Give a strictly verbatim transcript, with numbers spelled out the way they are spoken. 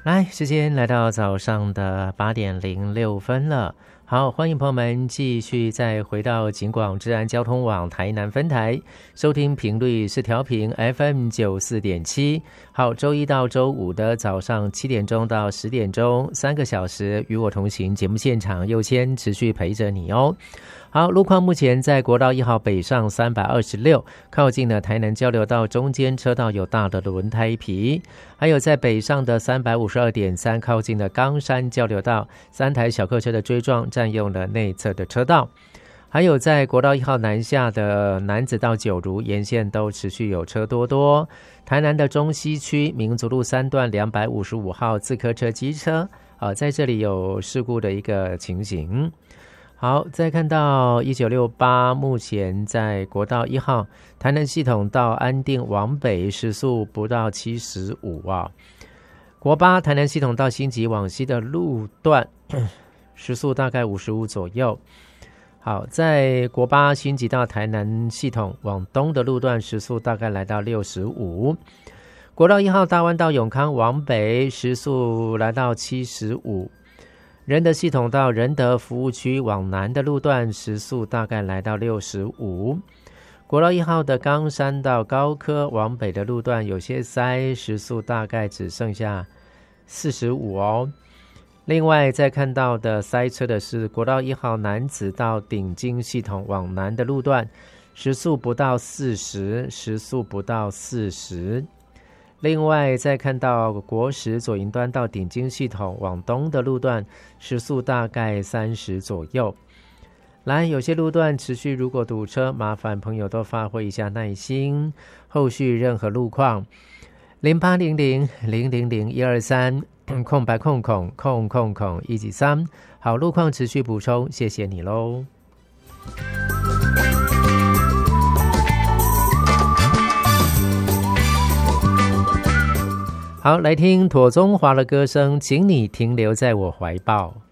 来，时间来到早上的八点零六分了。好，欢迎朋友们继续再回到警广治安交通网台南分台，收听频率是调频 F M 九四点七。好，周一到周五的早上七点钟到十点钟，三个小时与我同行，节目现场佑谦持续陪着你哦。好，路况目前在国道一号北上三百二十六，靠近了台南交流道中间车道有大的轮胎皮，还有在北上的三百五十二点三，靠近了冈山交流道，三台小客车的追撞占用了内侧的车道。还有在国道一号南下的楠梓到九如沿线都持续有车多多。台南的中西区民族路三段两百五十五号自客车机车、啊、在这里有事故的一个情形。好，再看到一九六八，目前在国道一号台南系统到安定往北时速不到七十五啊。国八台南系统到新集往西的路段时速大概五十五左右。好，在国八新集到台南系统往东的路段时速大概来到六十五。国道一号大湾到永康往北时速来到七十五。仁德系统到仁德服务区往南的路段时速大概来到六十五。国道一号的冈山到高科往北的路段有些塞，时速大概只剩下四十五哦。另外再看到的塞车的是国道一号楠梓到顶金系统往南的路段，时速不到四十，时速不到四十。另外再看到国十左营端到顶金系统往东的路段，时速大概三十左右。来，有些路段持续如果堵车，麻烦朋友都发挥一下耐心，后续任何路况零八零零零零零一二三空白空空空空空一几三。好，路况持续补充，谢谢你咯。好，来听庹宗华的歌声，请你停留在我怀抱。